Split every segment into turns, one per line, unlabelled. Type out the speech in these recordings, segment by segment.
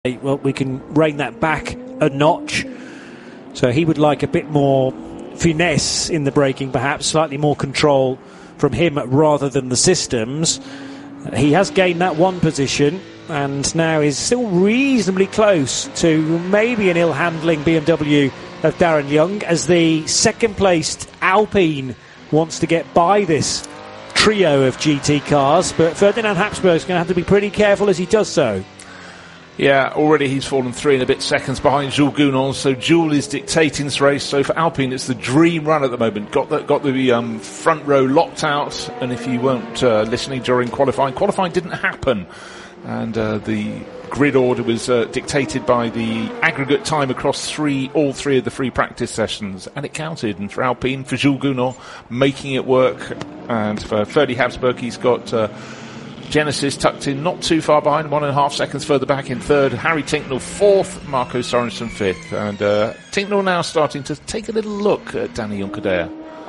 well, we can rein that back a notch. So he would like a bit more finesse in the braking, perhaps slightly more control from him rather than the systems. He has gained that one position and now is still reasonably close to maybe an ill-handling BMW of Darren Young, as the second-placed Alpine wants to get by this trio of GT cars, but Ferdinand Habsburg's going to have to be pretty careful as he does so.
Yeah, already he's fallen 3 and a bit seconds behind Jules Gounon, so Jules is dictating this race. So for Alpine, it's the dream run at the moment. Got the front row locked out, and if you weren't listening during qualifying didn't happen, and the grid order was dictated by the aggregate time across all three of the free practice sessions, and it counted. And for Alpine, for Jules Gounon, making it work, and for Ferdy Habsburg, he's got Genesis tucked in not too far behind, 1.5 seconds further back in third. Harry Tincknell fourth, Marco Sorensen fifth. And Tincknell now starting to take a little look at Danny Juncadella.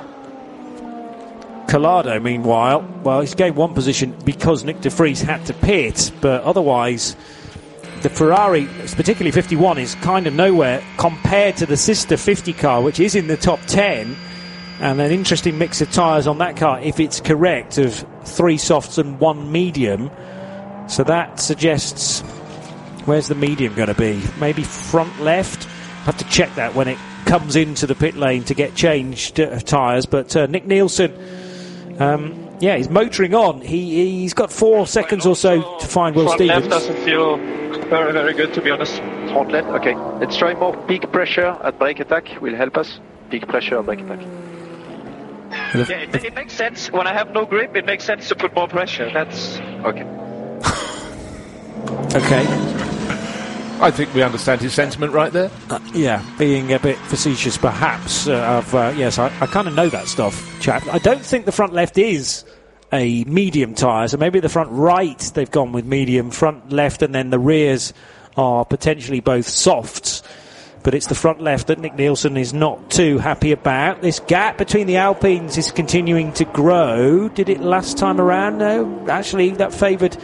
Collado, meanwhile, well, he's gained one position because Nick de Vries had to pit, but otherwise the Ferrari, particularly 51, is kind of nowhere compared to the sister 50 car, which is in the top 10. And an interesting mix of tyres on that car, if it's correct, of 3 softs and 1 medium. So that suggests, where's the medium going to be? Maybe front left? I'll have to check that when it comes into the pit lane to get changed tyres. But Nick Nielsen, he's motoring on. He's got 4 seconds or so to find Will Stevens.
Front left doesn't feel very, very good, to be honest.
Front left, okay. Let's try more peak pressure at brake attack, will help us. Peak pressure at brake attack.
Yeah, it makes sense. When I have no grip, it makes sense to put more pressure. That's okay.
Okay.
I think we understand his sentiment right there.
Being a bit facetious, perhaps. Yes, I kind of know that stuff, chap. I don't think the front left is a medium tyre, so maybe the front right they've gone with medium, front left, and then the rears are potentially both softs. But it's the front left that Nick Nielsen is not too happy about. This gap between the Alpines is continuing to grow. Did it last time around? No. Actually, that favoured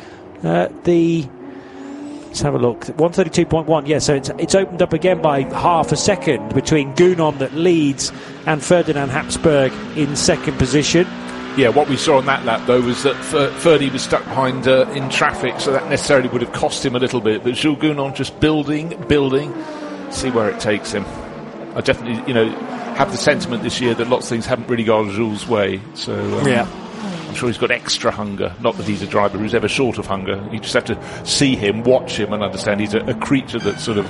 let's have a look. 132.1. Yeah, so it's opened up again by half a second between Gounon that leads and Ferdinand Habsburg in second position.
Yeah, what we saw on that lap, though, was that Ferdy was stuck behind in traffic, so that necessarily would have cost him a little bit. But Jules Gounon just building, see where it takes him. I definitely, have the sentiment this year that lots of things haven't really gone Jules' way. So I'm sure he's got extra hunger. Not that he's a driver who's ever short of hunger. You just have to see him, watch him, and understand he's a creature that's sort of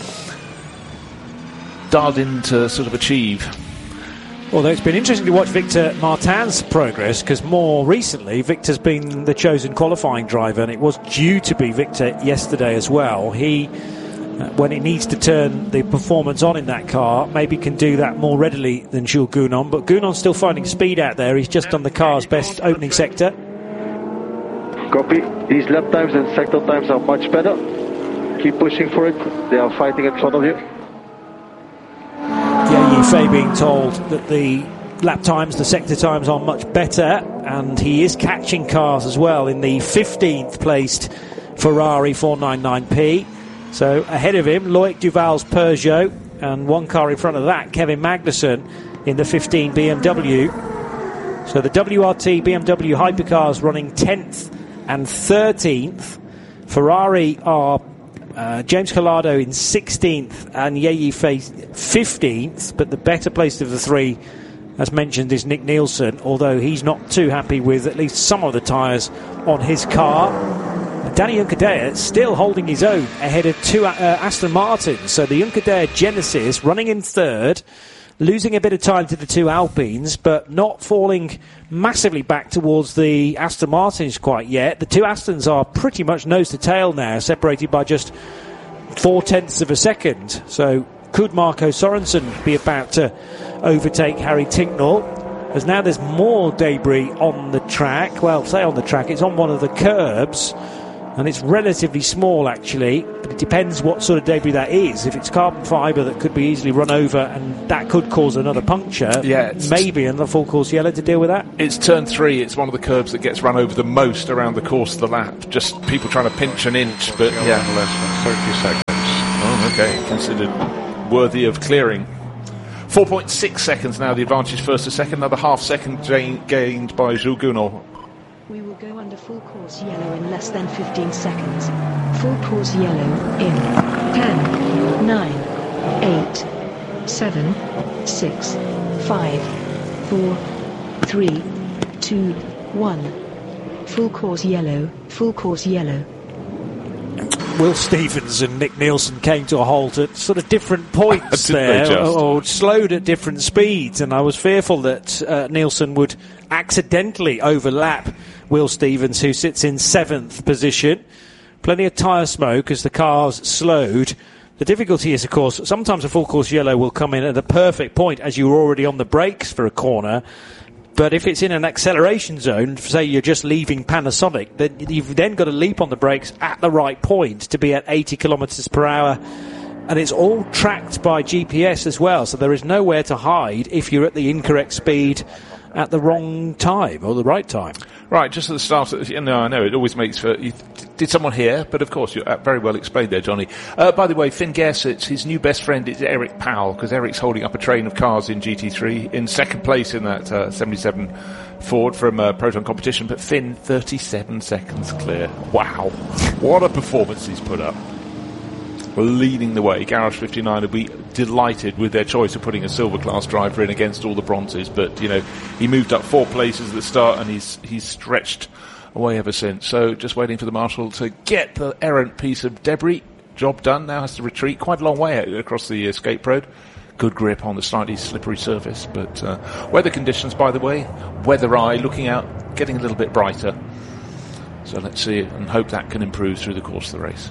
dialed in to sort of achieve.
Although it's been interesting to watch Victor Martin's progress, because more recently Victor's been the chosen qualifying driver, and it was due to be Victor yesterday as well. He, when it needs to turn the performance on in that car, maybe can do that more readily than Jules Gounon, but Gounon's still finding speed out there. He's just on the car's best opening sector.
Copy. These lap times and sector times are much better. Keep pushing for it. They are fighting in front of you.
Fei being told that the lap times, the sector times are much better, and he is catching cars as well in the 15th placed Ferrari 499P. So ahead of him, Loic Duval's Peugeot, and one car in front of that, Kevin Magnussen in the 15 BMW. So the WRT BMW hypercars running 10th and 13th. Ferrari are James Collado in 16th and Ye Fei 15th, but the better placed of the three, as mentioned, is Nick Nielsen, although he's not too happy with at least some of the tyres on his car. Danny Juncadella still holding his own ahead of 2 Aston Martins. So the Juncadella Genesis running in third, losing a bit of time to the 2 Alpines, but not falling massively back towards the Aston Martins quite yet. The 2 Astons are pretty much nose to tail now, separated by just 0.4 of a second. So could Marco Sorensen be about to overtake Harry Tincknell? As now there's more debris on the track. Well, say on the track, it's on one of the curbs. and it's relatively small actually, but it depends what sort of debris that is. If it's carbon fibre that could be easily run over and that could cause another puncture, maybe another full course yellow to deal with that.
It's turn 3, it's one of the curbs that gets run over the most around the course of the lap, just people trying to pinch an inch, but
less than 30 seconds.
Oh, okay, considered worthy of clearing. 4.6 seconds now, the advantage first to second, another half second gained by Jules Gounod.
We will go under full course yellow in less than 15 seconds. Full course yellow in 10, 9, 8, 7, 6, 5, 4, 3, 2, 1. Full course yellow, full course yellow.
Will Stevens and Nick Nielsen came to a halt at sort of different points there, or slowed at different speeds, and I was fearful that Nielsen would accidentally overlap Will Stevens, who sits in 7th position. Plenty of tyre smoke as the cars slowed. The difficulty is, of course, sometimes a full course yellow will come in at the perfect point as you're already on the brakes for a corner. But if it's in an acceleration zone, say you're just leaving Panasonic, then you've then got to leap on the brakes at the right point to be at 80 kilometres per hour. And it's all tracked by GPS as well, so there is nowhere to hide if you're at the incorrect speed at the wrong time or the right time.
Right, just at the start, I know it always makes for... Did someone hear? But of course, you're very well explained there, Johnny. By the way, Finn Gersitz, his new best friend is Eric Powell, because Eric's holding up a train of cars in GT3, in second place in that 77 Ford from Proton competition, but Finn, 37 seconds clear. Wow. What a performance he's put up. Leading the way. Garage 59 will be delighted with their choice of putting a silver class driver in against all the bronzes, but he moved up 4 places at the start and he's stretched away ever since. So just waiting for the marshal to get the errant piece of debris. Job done. Now has to retreat quite a long way across the escape road. Good grip on the slightly slippery surface, but weather conditions, by the way, weather eye looking out, getting a little bit brighter. So let's see and hope that can improve through the course of the race.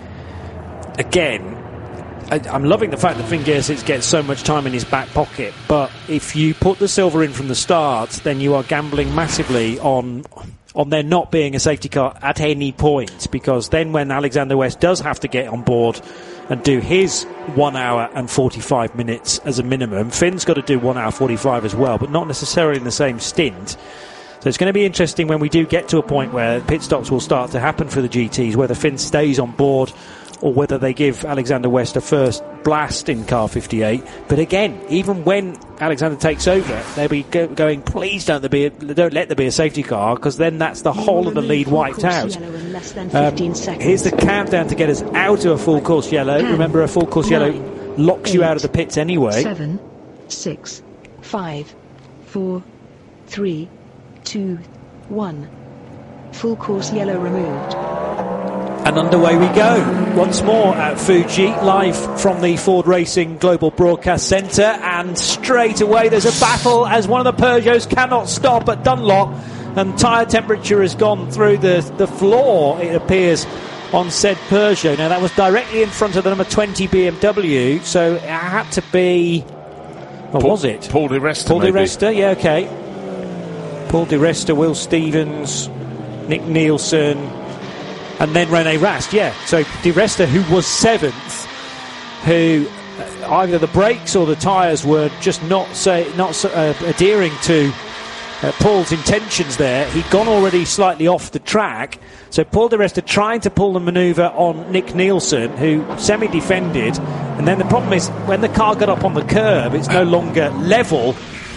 Again, I'm loving the fact that Finn Gersitz gets so much time in his back pocket, but if you put the silver in from the start, then you are gambling massively on there not being a safety car at any point, because then when Alexander West does have to get on board and do his 1 hour and 45 minutes as a minimum, Finn's got to do 1 hour 45 as well, but not necessarily in the same stint. So it's going to be interesting when we do get to a point where pit stops will start to happen for the GTs, whether Finn stays on board or whether they give Alexander West a first blast in car 58. But again, even when Alexander takes over, they'll be going, please don't let there be a safety car, because then that's the whole of the lead wiped out. Here's the countdown to get us out of a full course yellow.
10,
remember, a full course
9,
yellow locks
8,
you out of the pits anyway.
7, 6, 5, 4, 3, 2, 1. Full course yellow removed.
And underway we go once more at Fuji, live from the Ford Racing Global Broadcast Centre, and straight away there's a battle as one of the Peugeots cannot stop at Dunlop, and tyre temperature has gone through the floor, it appears, on said Peugeot. Now that was directly in front of the number 20 BMW, so it had to be... was it?
Paul Di Resta.
Paul Di Resta, yeah, okay. Paul Di Resta, Will Stevens, Nick Nielsen, and then Rene Rast, yeah. So Di Resta, who was 7th, who either the brakes or the tyres were just not adhering to Paul's intentions there. He'd gone already slightly off the track. So Paul Di Resta trying to pull the manoeuvre on Nick Nielsen, who semi-defended. And then the problem is, when the car got up on the curb, it's no longer level.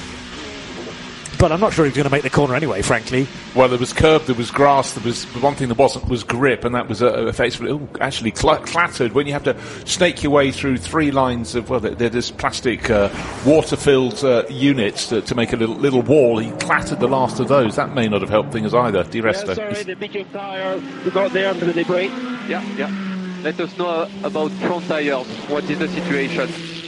But I'm not sure he was going to make the corner anyway, frankly.
Well, there was curb, there was grass, there was one thing that wasn't was grip, and that was effectively actually clattered. When you have to snake your way through 3 lines of, well, they're just plastic water-filled units to make a little wall. He clattered the last of those. That may not have helped things either. Di Resta.
Yeah, sorry, the big tire, you got there under the debris. Yeah. Let us know about front tires. What is the situation?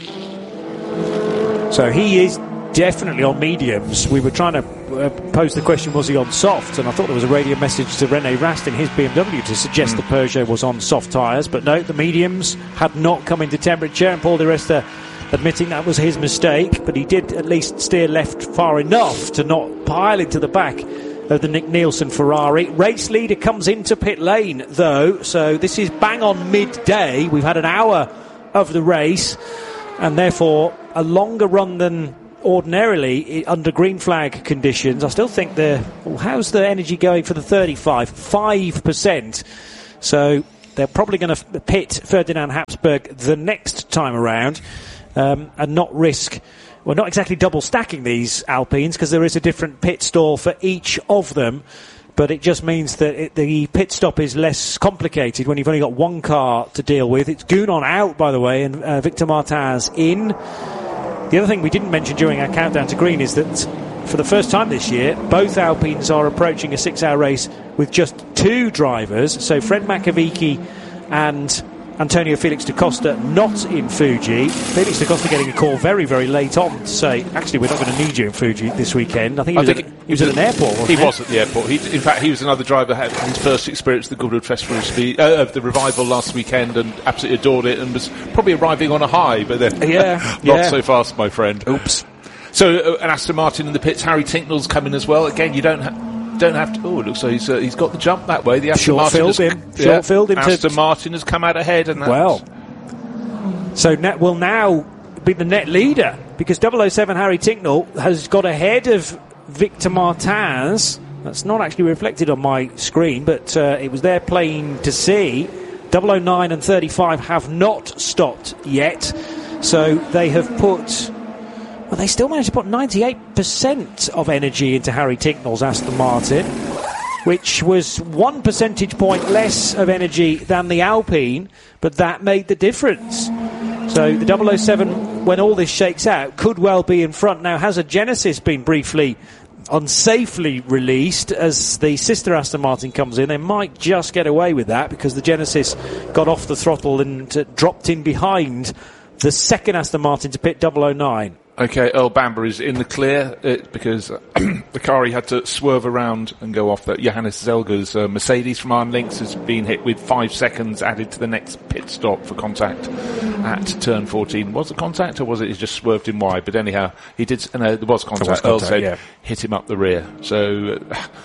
So he is definitely on mediums. We were trying to pose the question, was he on soft? And I thought there was a radio message to Rene Rast in his BMW to suggest the Peugeot was on soft tyres, but no, the mediums had not come into temperature, and Paul Di Resta admitting that was his mistake, but he did at least steer left far enough to not pile into the back of the Nick Nielsen Ferrari. Race leader comes into pit lane, though, so this is bang on midday. We've had an hour of the race, and therefore a longer run than ordinarily under green flag conditions. I still think how's the energy going for the 35? 5%. So they're probably going to pit Ferdinand Habsburg the next time around, and not risk... Well, not exactly double stacking these Alpines, because there is a different pit stall for each of them, but it just means that the pit stop is less complicated when you've only got one car to deal with. It's Gounon out, by the way, and Victor Martins in. The other thing we didn't mention during our countdown to green is that for the first time this year, both Alpines are approaching a 6-hour race with just 2 drivers. So Fred Makovici and Antonio Felix da Costa not in Fuji. Felix da Costa getting a call very, very late on to say, actually, we're not going to need you in Fuji this weekend. I think he was at an airport, wasn't he?
He was at the airport. In fact, he was another driver who had his first experience at the Goodwood Festival of the Revival last weekend and absolutely adored it, and was probably arriving on a high, but then not so fast, my friend.
Oops.
So an Aston Martin in the pits. Harry Tinknell's coming as well. Again, you don't have to. Oh, it looks like he's got the jump that way. The Aston
Short-filled him.
Aston Martin has come out ahead, and
so will now be the net leader, because 007 Harry Tinknell has got ahead of Victor Martins. That's not actually reflected on my screen, but it was there plain to see. 009 and 35 have not stopped yet, so they have put... Well, they still managed to put 98% of energy into Harry Tinknell's Aston Martin, which was 1 percentage point less of energy than the Alpine, but that made the difference. So the 007, when all this shakes out, could well be in front. Now, has a Genesis been briefly unsafely released as the sister Aston Martin comes in? They might just get away with that, because the Genesis got off the throttle and dropped in behind the second Aston Martin to pit 009.
Okay, Earl Bamber is in the clear because the car he had to swerve around and go off. That Johannes Zelger's Mercedes from Iron Links has been hit with 5 seconds added to the next pit stop for contact at turn 14. Was it contact, or was it he just swerved in wide? But anyhow, he did. There was contact. Earl said hit him up the rear. So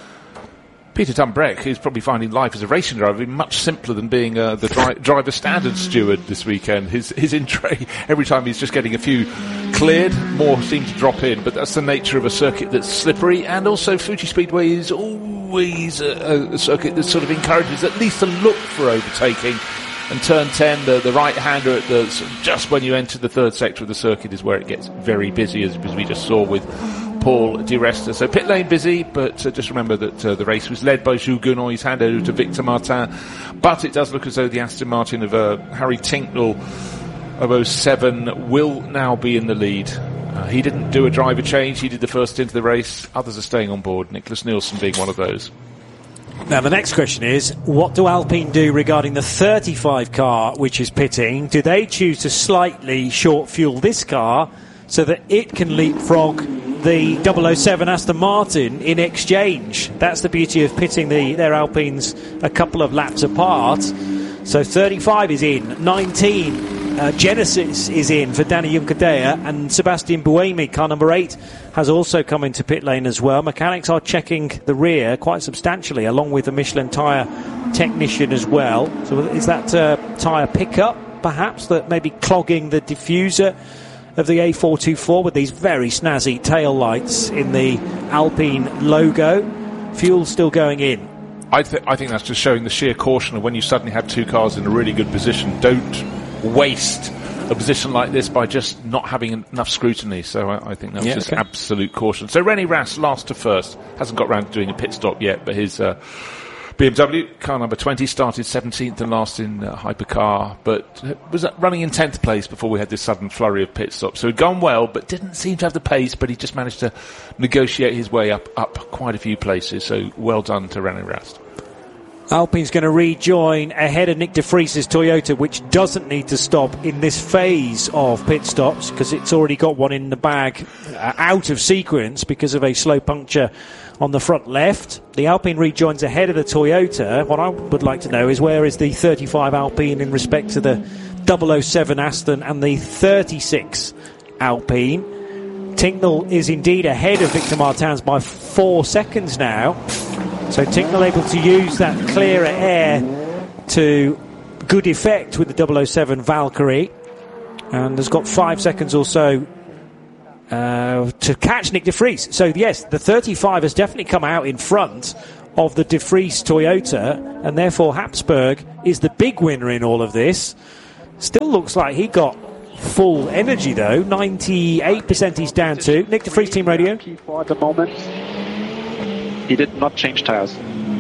Peter Dumbreck is probably finding life as a racing driver much simpler than being the driver standard steward this weekend. His in-tray, every time he's just getting a few cleared, more seem to drop in, but that's the nature of a circuit that's slippery, and also Fuji Speedway is always a circuit that sort of encourages at least a look for overtaking. And turn 10, the right-hander at just when you enter the third sector of the circuit is where it gets very busy, as we just saw with Paul Di Resta. So pit lane busy, but just remember that the race was led by Jules Gounon. He's handed over to Victor Martin, but it does look as though the Aston Martin of Harry Tinknell of 07 will now be in the lead. He didn't do a driver change. He did the first into the race. Others are staying on board, Nicholas Nielsen being one of those.
Now, the next question is, what do Alpine do regarding the 35 car which is pitting? Do they choose to slightly short fuel this car so that it can leapfrog the 007 Aston Martin in exchange? That's the beauty of pitting their Alpines a couple of laps apart. So 35 is in, 19 Genesis is in for Danny Juncadella, and Sebastian Buemi, car number 8, has also come into pit lane as well. Mechanics are checking the rear quite substantially, along with the Michelin tyre technician as well. So is that tyre pickup, perhaps, that may be clogging the diffuser of the A424 with these very snazzy tail lights in the Alpine logo? Fuel still going in.
I think that's just showing the sheer caution of when you suddenly have 2 cars in a really good position. Don't waste a position like this by just not having enough scrutiny. So I think that was just absolute caution. So René Rast, last to first, hasn't got round to doing a pit stop yet, but his BMW, car number 20, started 17th and last in hypercar, but was running in 10th place before we had this sudden flurry of pit stops. So he'd gone well, but didn't seem to have the pace, but he just managed to negotiate his way up quite a few places. So well done to René Rast.
Alpine's going to rejoin ahead of Nick de Vries's Toyota, which doesn't need to stop in this phase of pit stops because it's already got one in the bag out of sequence because of a slow puncture on the front left. The Alpine rejoins ahead of the Toyota. What I would like to know is, where is the 35 Alpine in respect to the 007 Aston and the 36 Alpine? Tincknell is indeed ahead of Victor Martins by 4 seconds now. So Tincknell able to use that clearer air to good effect with the 007 Valkyrie, and has got 5 seconds or so to catch Nick de Vries. So yes, the 35 has definitely come out in front of the de Vries Toyota, and therefore Habsburg is the big winner in all of this. Still looks like he got full energy though. 98% he's down to. Nick de Vries, Team Radio.
At the moment, he did not change tires.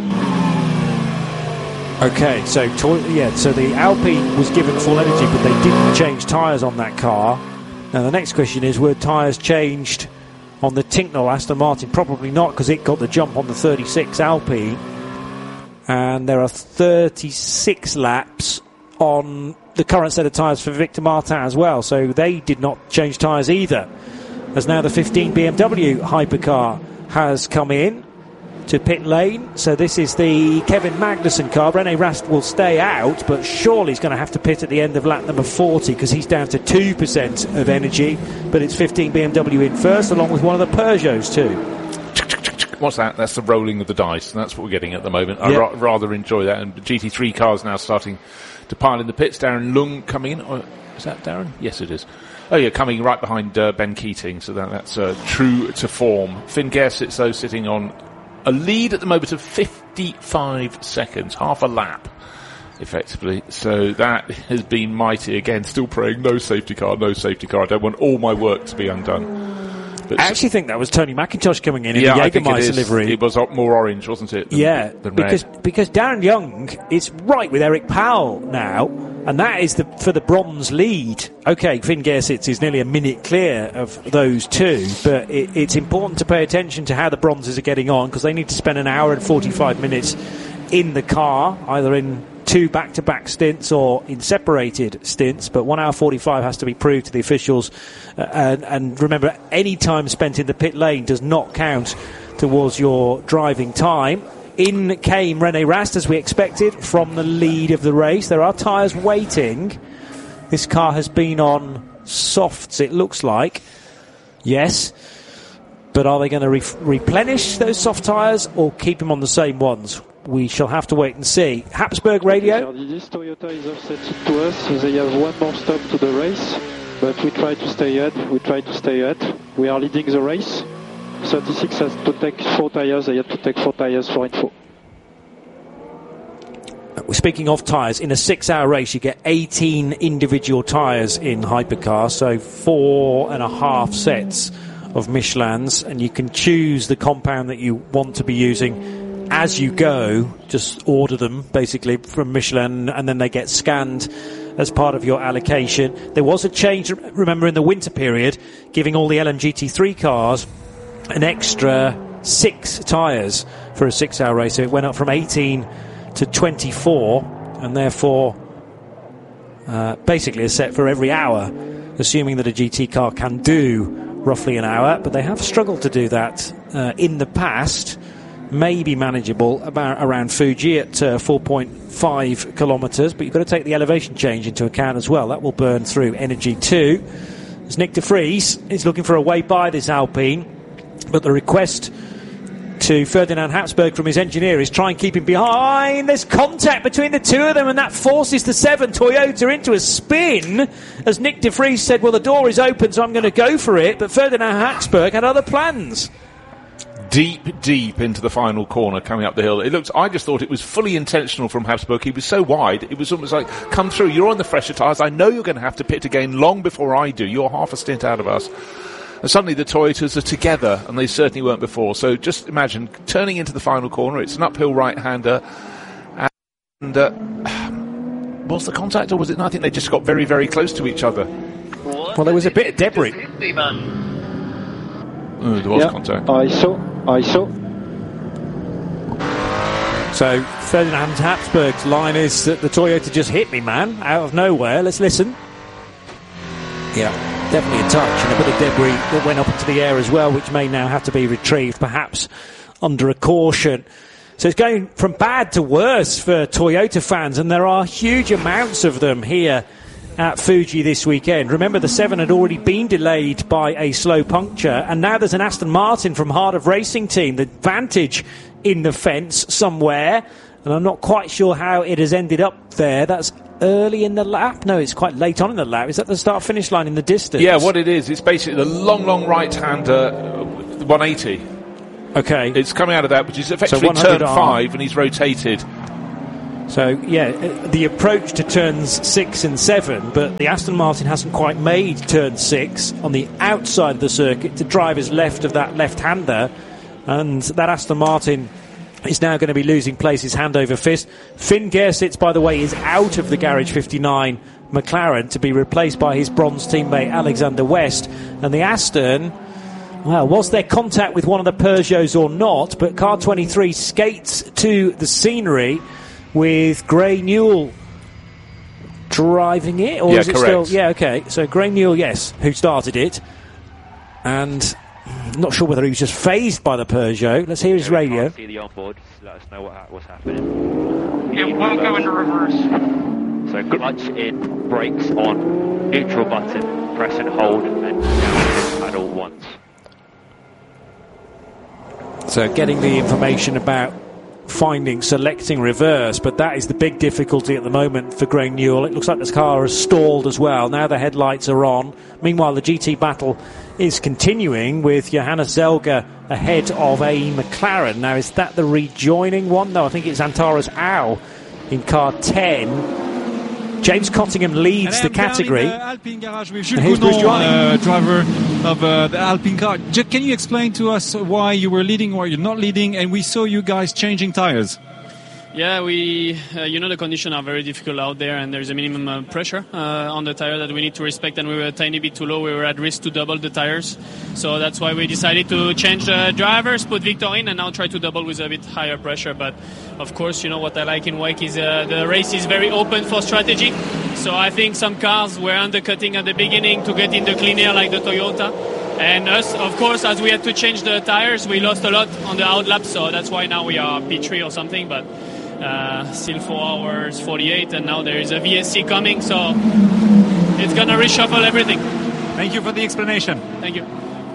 Okay, so the Alpine was given full energy, but they didn't change tyres on that car. Now the next question is, were tyres changed on the Tincknell Aston Martin? Probably not, because it got the jump on the 36 Alpine, and there are 36 laps on the current set of tyres for Victor Martin as well, so they did not change tyres either. As now the 15 BMW hypercar has come in to pit lane. So this is the Kevin Magnussen car. René Rast will stay out, but surely he's going to have to pit at the end of lap number 40, because he's down to 2% of energy. But it's 15 BMW in first, along with one of the Peugeots too.
What's that? That's the rolling of the dice, and that's what we're getting at the moment. I rather enjoy that. And the GT3 cars now starting to pile in the pits. Darren Lung coming in. Or, is that Darren? Yes, it is. Oh yeah, coming right behind Ben Keating. So that's true to form. Finn Gersitz, though, sitting on a lead at the moment of 55 seconds, half a lap, effectively. So that has been mighty. Again, still praying, no safety car, no safety car. I don't want all my work to be undone. But
I actually think that was Tony McIntosh coming in the Jägermeister livery.
It was more orange, wasn't it? Than
because Darren Young is right with Eric Powell now, and that is for the bronze lead. Okay, Finn Gersitz is nearly a minute clear of those two, but it's important to pay attention to how the bronzes are getting on, because they need to spend an hour and 45 minutes in the car, either in 2 back-to-back stints or in separated stints, but 1 hour 45 has to be proved to the officials. And remember, any time spent in the pit lane does not count towards your driving time. In came René Rast, as we expected, from the lead of the race. There are tyres waiting. This car has been on softs, it looks like. Yes. But are they going to replenish those soft tyres or keep him on the same ones? We shall have to wait and see. Habsburg Radio.
This Toyota is offset to us, so they have one more stop to the race, but we try to stay ahead. We are leading the race. 36 has to take 4 tyres. They have to take 4 tyres for info.
Speaking of tyres, in a 6-hour race you get 18 individual tyres in hypercar, so 4.5 sets of Michelins, and you can choose the compound that you want to be using as you go. Just order them basically from Michelin, and then they get scanned as part of your allocation. There was a change, remember, in the winter period, giving all the LMGT3 cars an extra 6 tyres for a 6-hour race. So it went up from 18 to 24, and therefore basically a set for every hour, assuming that a GT car can do roughly an hour. But they have struggled to do that in the past. Maybe manageable around Fuji at 4.5 kilometres, but you've got to take the elevation change into account as well. That will burn through energy too. As Nick de Vries is looking for a way by this Alpine, but the request to Ferdinand Habsburg from his engineer is try and keep him behind. There's contact between the two of them, and that forces the 7 Toyota into a spin. As Nick de Vries said, well, the door is open, so I'm going to go for it, but Ferdinand Habsburg had other plans.
Deep into the final corner coming up the hill. I just thought it was fully intentional from Habsburg. He was so wide, it was almost like, come through, you're on the fresher tyres, I know you're going to have to pit again long before I do, you're half a stint out of us. And suddenly the Toyotas are together, and they certainly weren't before. So just imagine turning into the final corner, it's an uphill right-hander, and was the contact, or was it not? I think they just got very, very close to each other.
Well, there was a bit of debris.
Oh, there was contact.
I saw.
So Ferdinand Habsburg's line is that the Toyota just hit me, man, out of nowhere. Let's listen. Yeah, definitely a touch and a bit of debris that went up into the air as well, which may now have to be retrieved, perhaps under a caution. So it's going from bad to worse for Toyota fans, and there are huge amounts of them here at Fuji this weekend. Remember, the 7 had already been delayed by a slow puncture, and now there's an Aston Martin from Heart of Racing team, the Vantage, in the fence somewhere, and I'm not quite sure how it has ended up there. That's early in the lap? No, it's quite late on in the lap. Is that the start-finish line in the distance?
Yeah, what it is, it's basically the long right-hander 180.
Okay.
It's coming out of that, which is effectively
so
turn 5, and he's rotated.
So, yeah, the approach to turns 6 and 7, but the Aston Martin hasn't quite made turn 6 on the outside of the circuit to drivers left of that left-hander, and that Aston Martin is now going to be losing places hand over fist. Finn Gersitz, by the way, is out of the Garage 59 McLaren to be replaced by his bronze teammate Alexander West, and the Aston... Well, was there contact with one of the Peugeots or not? But car 23 skates to the scenery with Gray Newell driving it, or is it
correct.
still? Yeah, okay. So Gray Newell, yes, who started it, and not sure whether he was just phased by the Peugeot. Let's hear his radio.
See the onboard. Let us know what's happening.
It won't go into reverse.
So clutch in, brakes on, neutral button, press and hold, and down pedal once.
So getting the information about selecting reverse, but that is the big difficulty at the moment for Gray Newell. It looks like this car has stalled as well. Now the headlights are on. Meanwhile, the GT battle is continuing with Johannes Zelger ahead of a McLaren. Now, is that the rejoining one? No, I think it's Antares Au in car 10. James Cottingham leads the category.
Alpine Garage with Jules Gounon, driver of the Alpine car. Can you explain to us why you were leading or you're not leading, and we saw you guys changing tires?
Yeah, the conditions are very difficult out there, and there's a minimum pressure on the tire that we need to respect, and we were a tiny bit too low. We were at risk to double the tires. So that's why we decided to change the drivers, put Victor in, and now try to double with a bit higher pressure. But, of course, what I like in WEC is the race is very open for strategy. So I think some cars were undercutting at the beginning to get in the clean air like the Toyota. And us, of course, as we had to change the tires, we lost a lot on the outlap. So that's why now we are P3 or something. But still 4 hours 48, and now there is a VSC coming, so it's gonna reshuffle everything.
Thank you for the explanation.
Thank you.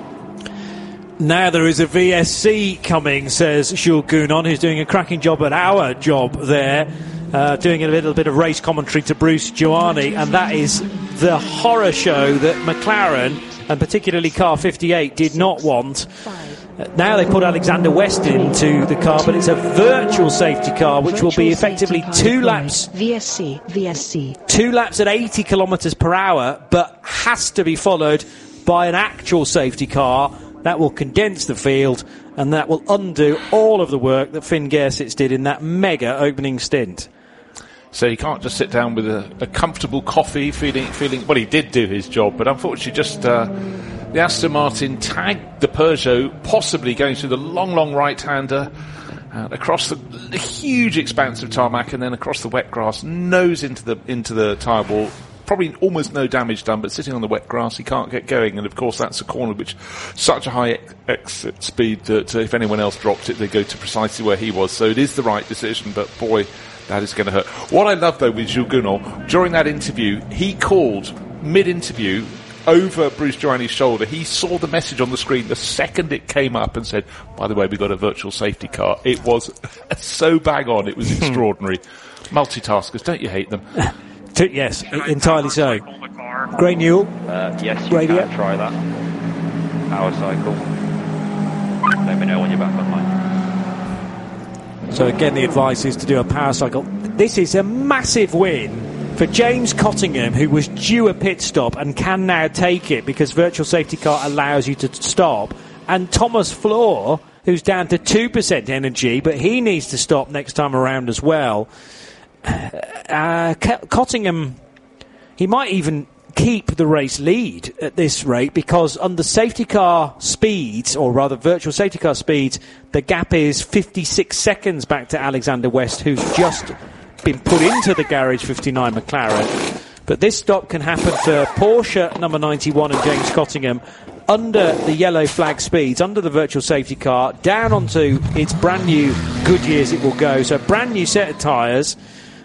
Now there is a VSC coming, says Jules Gounon, who's doing a cracking job at our job there, doing a little bit of race commentary to Bruce Giuani, and that is the horror show that McLaren, and particularly car 58, did not want. Now they put Alexander West into the car, but it's a virtual safety car, which will be effectively 2 laps.
VSC.
2 laps at 80 kilometres per hour, but has to be followed by an actual safety car. That will condense the field, and that will undo all of the work that Finn Gersitz did in that mega opening stint.
So he can't just sit down with a comfortable coffee, feeling. Well, he did do his job, but unfortunately, just the Aston Martin tagged the Peugeot, possibly going through the long right-hander across the huge expanse of tarmac, and then across the wet grass, nose into the tyre ball. Probably almost no damage done, but sitting on the wet grass, he can't get going. And of course, that's a corner which such a high exit speed that if anyone else dropped it, they go to precisely where he was. So it is the right decision, but boy, that is going to hurt. What I love, though, with Jules Gounon, during that interview, he called mid-interview over Bruce Giuani's shoulder. He saw the message on the screen the second it came up and said, by the way, we've got a virtual safety car. It was so bang on. It was extraordinary. Multitaskers, don't you hate them?
Yes, entirely so. Gray Newell.
Yes, you
radio.
can try that. Power cycle. Let me know when you're back online.
So again, the advice is to do a power cycle. This is a massive win for James Cottingham, who was due a pit stop and can now take it because virtual safety car allows you to stop. And Thomas Floor, who's down to 2% energy, but he needs to stop next time around as well. Cottingham, he might even keep the race lead at this rate because under safety car speeds, or rather virtual safety car speeds, the gap is 56 seconds back to Alexander West, who's just been put into the Garage 59 McLaren. But this stop can happen for Porsche number 91 and James Cottingham under the yellow flag speeds, under the virtual safety car, down onto its brand new Goodyears it will go. So brand new set of tyres.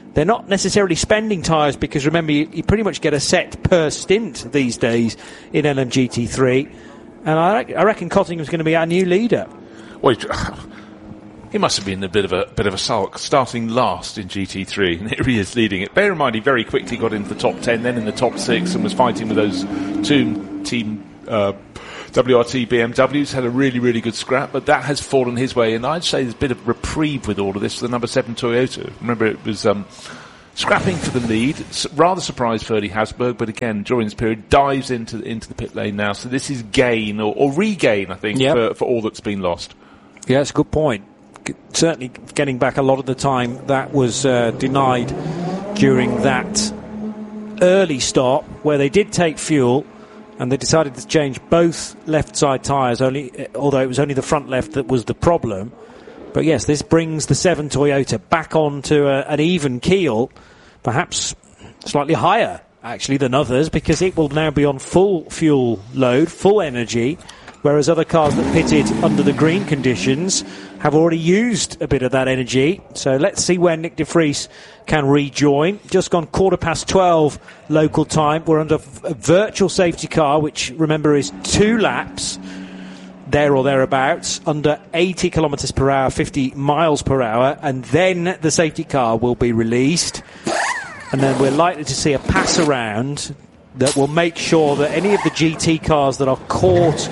they're not necessarily spending tyres because, remember, you pretty much get a set per stint these days in LMGT3. And I reckon Cottingham's going to be our new leader.
Well, he must have been a bit of a sulk, starting last in GT3, and here he is leading it. Bear in mind, he very quickly got into the top 10, then in the top 6, and was fighting with those two team WRT BMWs. Had a really, really good scrap, but that has fallen his way, and I'd say there's a bit of reprieve with all of this for the number 7 Toyota. Remember, it was scrapping for the lead. Rather surprised Ferdy Hasberg, but again, during this period, dives into the pit lane now. So this is gain, or regain, I think, for all that's been lost.
Yeah, that's a good point. Certainly getting back a lot of the time that was denied during that early stop where they did take fuel and they decided to change both left side tyres, although it was only the front left that was the problem. But yes, this brings the 7 Toyota back onto an even keel, perhaps slightly higher actually than others, because it will now be on full fuel load, full energy, whereas other cars that pitted under the green conditions have already used a bit of that energy. So let's see when Nick de Vries can rejoin. Just gone 12:15 local time. We're under a virtual safety car, which, remember, is 2 laps, there or thereabouts, under 80 kilometres per hour, 50 miles per hour, and then the safety car will be released. And then we're likely to see a pass around that will make sure that any of the GT cars that are caught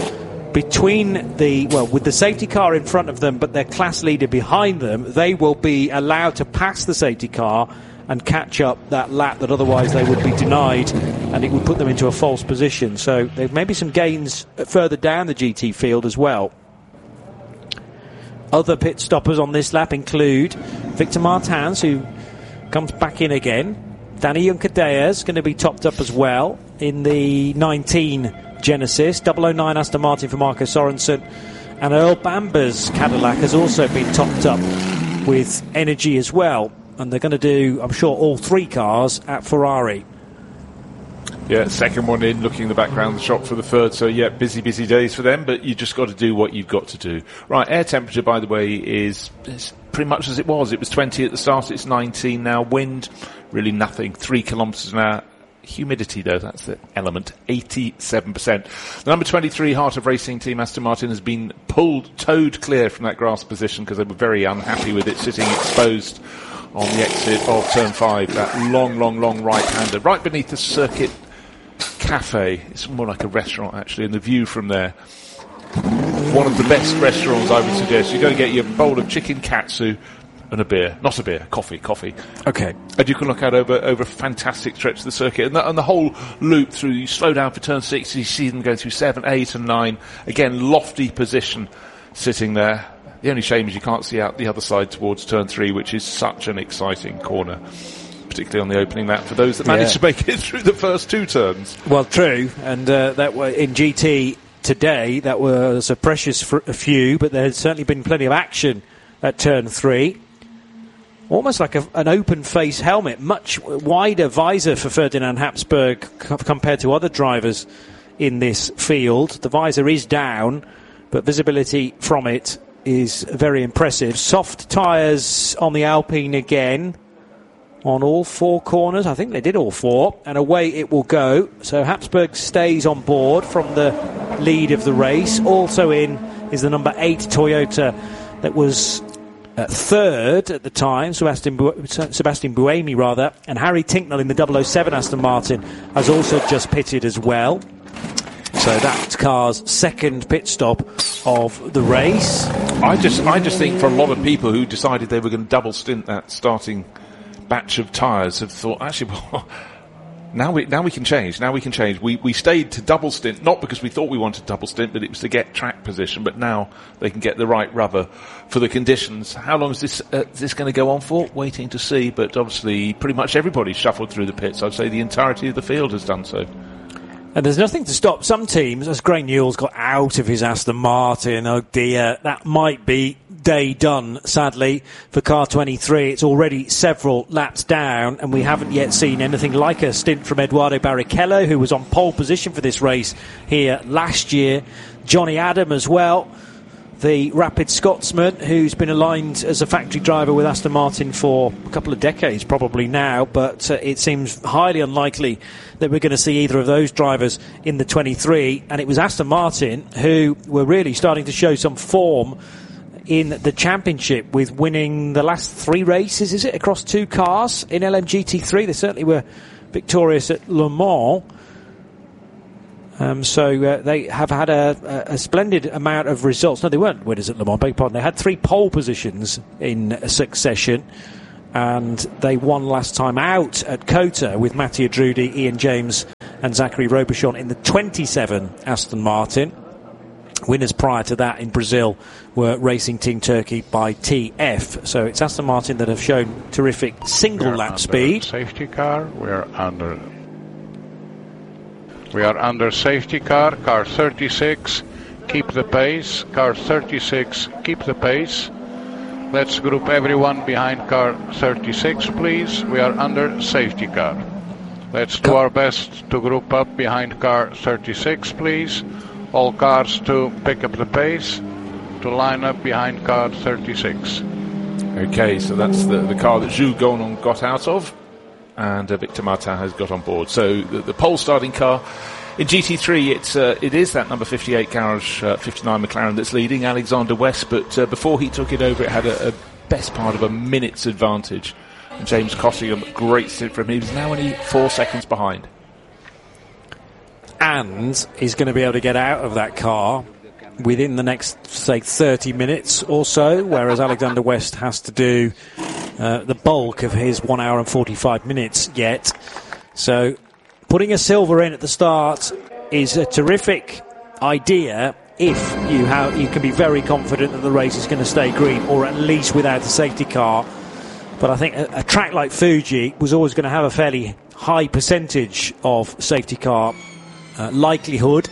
with the safety car in front of them but their class leader behind them, they will be allowed to pass the safety car and catch up that lap that otherwise they would be denied, and it would put them into a false position. So there may be some gains further down the GT field as well. Other pit stoppers on this lap include Victor Martins, who comes back in again. Danny Juncker-Deyer is going to be topped up as well in the 19 Genesis. 009 Aston Martin for Marco Sorensen, and Earl Bamber's Cadillac has also been topped up with energy as well, and they're going to do, I'm sure, all 3 cars at Ferrari.
Yeah, second one in, looking in the background, the shot for the third. So yeah, busy days for them, but you just got to do what you've got to do. Right, air temperature, by the way, is pretty much as it was. It was 20 at the start, it's 19 now. Wind, really nothing, 3 kilometres an hour. Humidity, though, that's the element, 87%. The number 23 Heart of Racing team, Aston Martin, has been towed clear from that grass position because they were very unhappy with it sitting exposed on the exit of turn 5. That long right-hander, right beneath the Circuit Cafe. It's more like a restaurant, actually, and the view from there. One of the best restaurants, I would suggest. You go and get your bowl of chicken katsu and a beer. Not a beer, coffee.
Okay.
And you can look out over a fantastic stretch of the circuit. And the whole loop through, you slow down for turn 6, you see them going through 7, 8 and 9. Again, lofty position sitting there. The only shame is you can't see out the other side towards turn 3, which is such an exciting corner, particularly on the opening lap for those that managed to make it through the first 2 turns.
Well, true. And that in GT today, that was a precious a few, but there's certainly been plenty of action at turn 3. Almost like an open-face helmet, much wider visor for Ferdinand Habsburg compared to other drivers in this field. The visor is down, but visibility from it is very impressive. Soft tyres on the Alpine again, on all 4 corners. I think they did all 4, and away it will go. So Habsburg stays on board from the lead of the race. Also in is the number 8 Toyota that was third at the time, Sebastian Buemi, and Harry Tinknell in the 007 Aston Martin has also just pitted as well. So that's car's second pit stop of the race.
I just think for a lot of people who decided they were going to double stint that starting batch of tyres have thought, actually, well, now we can change. We stayed to double stint, not because we thought we wanted double stint, but it was to get track position. But now they can get the right rubber for the conditions. How long is this going to go on for? Waiting to see. But obviously, pretty much everybody's shuffled through the pits. I'd say the entirety of the field has done so.
And there's nothing to stop some teams, as Gray Newell's got out of his Aston Martin. Oh dear, that might be day done, sadly, for car 23. It's already several laps down, and we haven't yet seen anything like a stint from Eduardo Barrichello, who was on pole position for this race here last year. Johnny Adam as well, the Rapid Scotsman, who's been aligned as a factory driver with Aston Martin for a couple of decades probably now, but it seems highly unlikely that we're going to see either of those drivers in the 23. And it was Aston Martin who were really starting to show some form in the championship, with winning the last 3 races, is it, across 2 cars in LMGT3. They certainly were victorious at Le Mans. So they have had a splendid amount of results. No, they weren't winners at Le Mans, beg your pardon. They had 3 pole positions in succession, and they won last time out at COTA with Mattia Drudi, Ian James and Zachary Robichon in the 27 Aston Martin. Winners prior to that in Brazil were Racing Team Turkey by TF. So it's Aston Martin that have shown terrific single lap speed.
Safety car. We are under safety car. Car 36, keep the pace. Car 36, keep the pace. Let's group everyone behind car 36, please. We are under safety car. Let's do our best to group up behind car 36, please. All cars to pick up the pace, to line up behind car 36.
Okay, so that's the car that Jules Gounon got out of, and Victor Martin has got on board. So the pole starting car in GT3, it is that number 58 Garage 59 McLaren that's leading, Alexander West, but before he took it over, it had a best part of a minute's advantage. And James Cottingham, great stint for him. He was now only 4 seconds behind.
And he's going to be able to get out of that car within the next, say, 30 minutes or so, whereas Alexander West has to do the bulk of his 1 hour and 45 minutes yet. So putting a silver in at the start is a terrific idea if you can be very confident that the race is going to stay green, or at least without a safety car. But I think a track like Fuji was always going to have a fairly high percentage of safety car likelihood.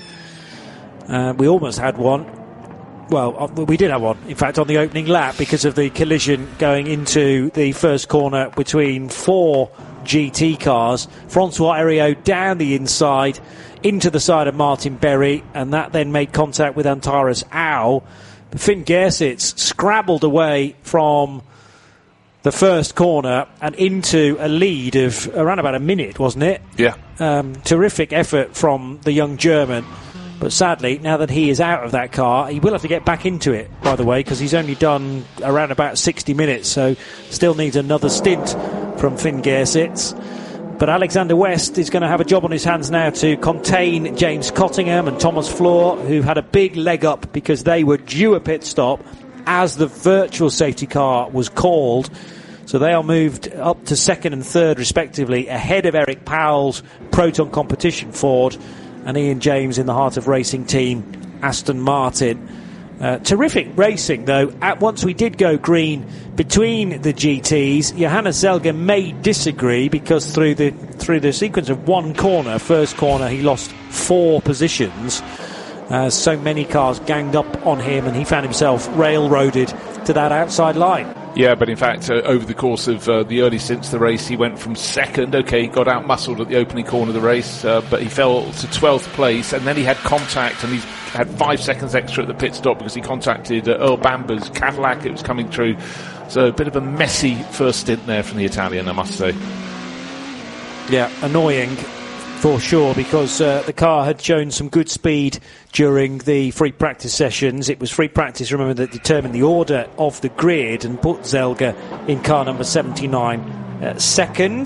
We almost had one. Well, we did have one, in fact, on the opening lap, because of the collision going into the first corner between 4 GT cars. Francois Heriot down the inside into the side of Martin Berry, and that then made contact with Antares Au. Finn Gersitz scrabbled away from the first corner and into a lead of around about a minute, wasn't it?
Yeah.
Terrific effort from the young German. But sadly, now that he is out of that car, he will have to get back into it, by the way, because he's only done around about 60 minutes, so still needs another stint from Finn Gersitz. But Alexander West is going to have a job on his hands now to contain James Cottingham and Thomas Floor, who had a big leg up because they were due a pit stop as the virtual safety car was called. So they are moved up to second and third, respectively, ahead of Eric Powell's Proton Competition Ford and Ian James in the Heart of Racing team, Aston Martin. Terrific racing, though. Once we did go green between the GTs, Johannes Zelger may disagree, because through the sequence of one corner, first corner, he lost 4 positions. So many cars ganged up on him, and he found himself railroaded to that outside line.
Yeah, but in fact, over the course of the early stints of the race, he went from second. Okay, he got out-muscled at the opening corner of the race, but he fell to 12th place, and then he had contact, and he's had 5 seconds extra at the pit stop because he contacted Earl Bamber's Cadillac. It was coming through. So a bit of a messy first stint there from the Italian, I must say.
Yeah, annoying for sure, because the car had shown some good speed during the free practice sessions. It was free practice, remember, that determined the order of the grid and put Zelger in car number 79 second.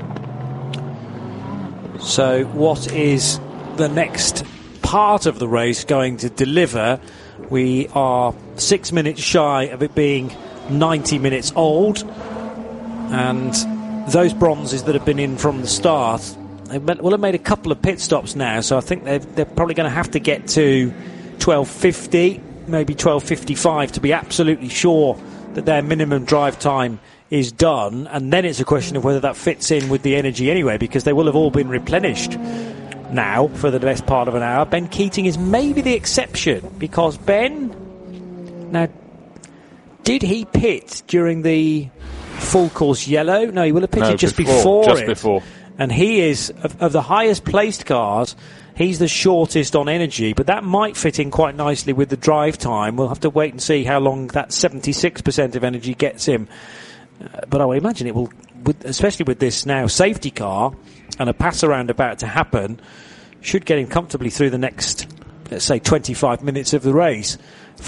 So what is the next part of the race going to deliver? We are 6 minutes shy of it being 90 minutes old, and those bronzes that have been in from the start, they will have made a couple of pit stops now, so I think they're probably going to have to get to 12:50, maybe 12:55 to be absolutely sure that their minimum drive time is done, and then it's a question of whether that fits in with the energy anyway, because they will have all been replenished now for the best part of an hour. Ben Keating is maybe the exception, because Ben, now, did he pit during the full course yellow? No, he will have pitted just before it.
Before.
And he is, of the highest placed cars, He's the shortest on energy, but that might fit in quite nicely with the drive time. We'll have to wait and see how long that 76% of energy gets him. But I would imagine it will, especially with this now safety car and a pass around about to happen, should get him comfortably through the next, let's say, 25 minutes of the race.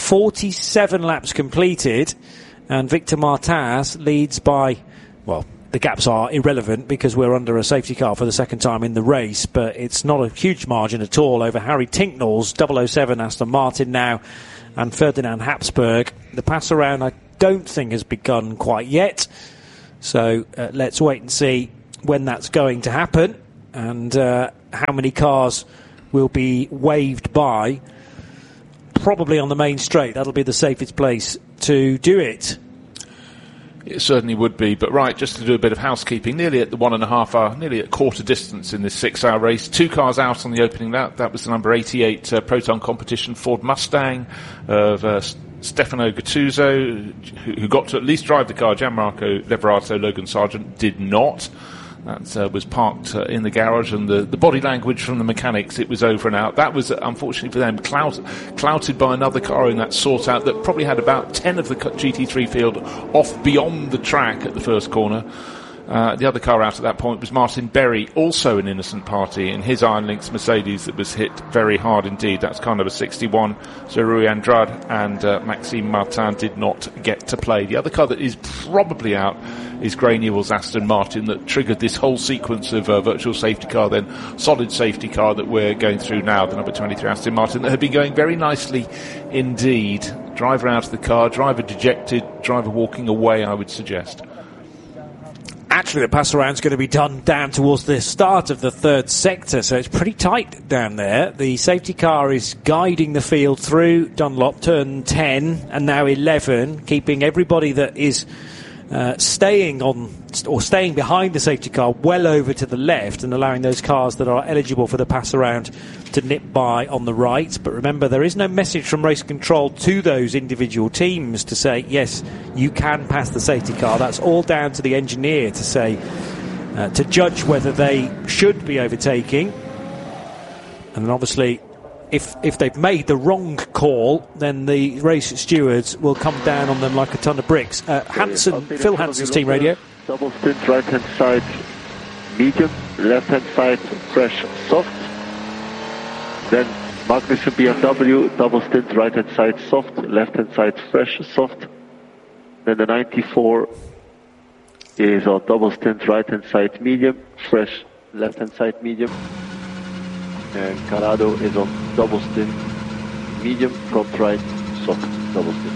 47 laps completed, and Victor Martins leads by, well, the gaps are irrelevant because we're under a safety car for the second time in the race, but it's not a huge margin at all over Harry Tinknell's 007 Aston Martin now and Ferdinand Habsburg. The pass around I don't think has begun quite yet, so let's wait and see when that's going to happen and how many cars will be waved by. Probably on the main straight. That'll be the safest place to do it.
It certainly would be, but right, just to do a bit of housekeeping, nearly at the 1.5 hour, nearly at quarter distance in this 6-hour race. 2 cars out on the opening lap. That was the number 88 Proton Competition Ford Mustang of Stefano Gattuso, who got to at least drive the car. Gianmarco Leverato, Logan Sargent did not. That was parked in the garage, and the body language from the mechanics, it was over and out. That was, unfortunately for them, clouted by another car in that sort-out that probably had about 10 of the GT3 field off beyond the track at the first corner. The other car out at that point was Martin Berry, also an innocent party, in his Iron Lynx Mercedes that was hit very hard indeed. That's car number 61. So Rui Andrade and Maxime Martin did not get to play. The other car that is probably out is Gray Newell's Aston Martin that triggered this whole sequence of virtual safety car, then solid safety car that we're going through now, the number 23 Aston Martin, that had been going very nicely indeed. Driver out of the car, driver dejected, driver walking away, I would suggest.
Actually, the pass around's going to be done down towards the start of the third sector, so it's pretty tight down there. The safety car is guiding the field through Dunlop, turn 10 and now 11, keeping everybody that is staying behind the safety car well over to the left and allowing those cars that are eligible for the pass around to nip by on the right. But remember, there is no message from race control to those individual teams to say, yes, you can pass the safety car. That's all down to the engineer to say, to judge whether they should be overtaking. And then obviously, if they've made the wrong call, then the race stewards will come down on them like a ton of bricks. Phil Hansen's team radio.
Double stint, right hand side medium, left hand side fresh soft. Then Magnussen BMW, double stint, right hand side soft, left hand side fresh soft. Then the 94 is our double stint, right hand side medium, fresh left hand side medium. And Corrado is on double stint, medium, front right, soft, double stint.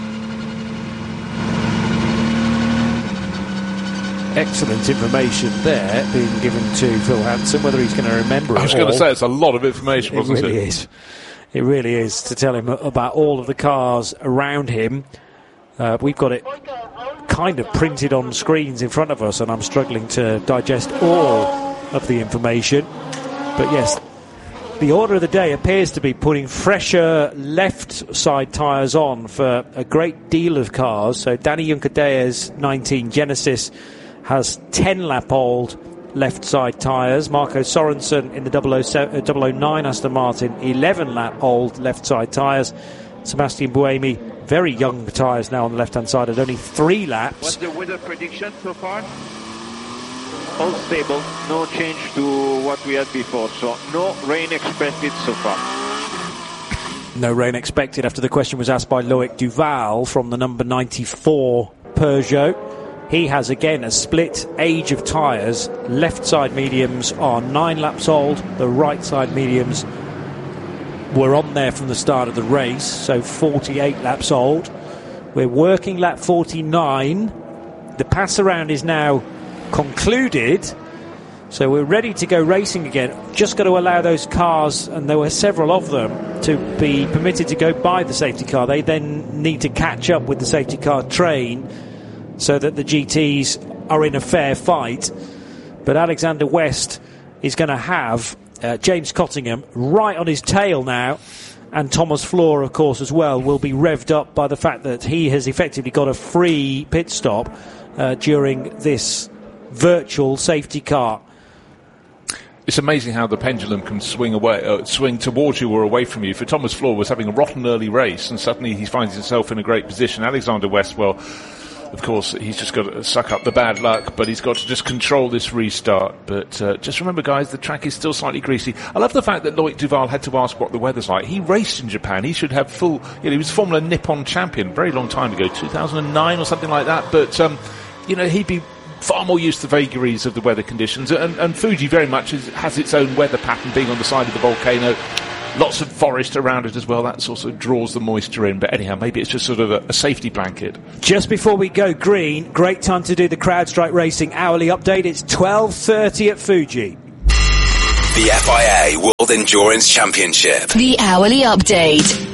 Excellent information there being given to Phil Hansen. Whether he's going to remember it all.
I was going to say, it's a lot of information, wasn't it?
It really is. It really is, to tell him about all of the cars around him. We've got it kind of printed on screens in front of us, and I'm struggling to digest all of the information. But yes, the order of the day appears to be putting fresher left side tyres on for a great deal of cars. So Danny Juncker-Deer's 19 Genesis has 10-lap-old left side tyres. Marco Sorensen in the 009 Aston Martin, 11-lap-old left side tyres. Sebastian Buemi, very young tyres now on the left hand side at only 3 laps.
What's the weather prediction so far? All stable, no change to what we had before, so no rain expected so far.
No rain expected after the question was asked by Loic Duval from the number 94 Peugeot. He has again a split age of tyres. Left side mediums are 9 laps old, the right side mediums were on there from the start of the race, so 48 laps old. We're working lap 49. The pass around is now concluded, so we're ready to go racing again. Just got to allow those cars, and there were several of them, to be permitted to go by the safety car. They then need to catch up with the safety car train so that the GTs are in a fair fight. But Alexander West is going to have James Cottingham right on his tail now, and Thomas Floor, of course, as well, will be revved up by the fact that he has effectively got a free pit stop during this virtual safety car.
It's amazing how the pendulum can swing towards you or away from you. For Thomas Floor was having a rotten early race, and suddenly he finds himself in a great position. Alexander Westwell, of course, he's just got to suck up the bad luck, but he's got to just control this restart. But just remember, guys, the track is still slightly greasy. I love the fact that Loic Duval had to ask what the weather's like. He raced in Japan. He should have full... he was Formula Nippon champion very long time ago, 2009 or something like that. But, he'd be far more used to the vagaries of the weather conditions. And Fuji very much has its own weather pattern, being on the side of the volcano. Lots of forest around it as well. That sort of draws the moisture in. But anyhow, maybe it's just sort of a safety blanket.
Just before we go green, great time to do the CrowdStrike Racing hourly update. It's 12:30 at Fuji.
The FIA World Endurance Championship.
The hourly update.